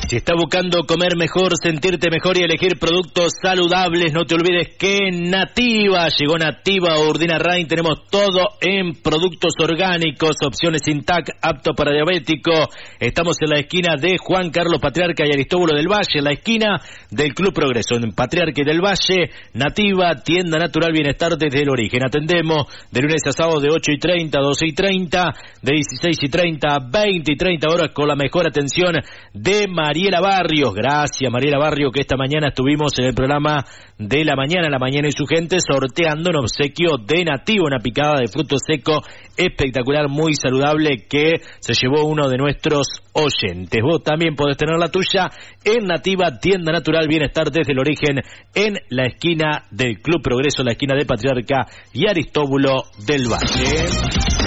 Si estás buscando comer mejor, sentirte mejor y elegir productos saludables, no te olvides que Nativa, llegó Nativa Urdina Rain, tenemos todo en productos orgánicos, opciones sin TAC, apto para diabético. Estamos en la esquina de Juan Carlos Patriarca y Aristóbulo del Valle, en la esquina del Club Progreso, en Patriarca y del Valle. Nativa, tienda natural bienestar desde el origen. Atendemos de lunes a sábado de 8:30 a 12:30, de 16:30 a 20:30 horas con la mejor atención de Mariela Barrios. Gracias, Mariela Barrios, que esta mañana estuvimos en el programa de La Mañana y su gente, sorteando un obsequio de Nativa, una picada de fruto seco espectacular, muy saludable, que se llevó uno de nuestros oyentes. Vos también podés tener la tuya en Nativa, tienda natural bienestar desde el origen, en la esquina del Club Progreso, la esquina de Patriarca y Aristóbulo del Valle.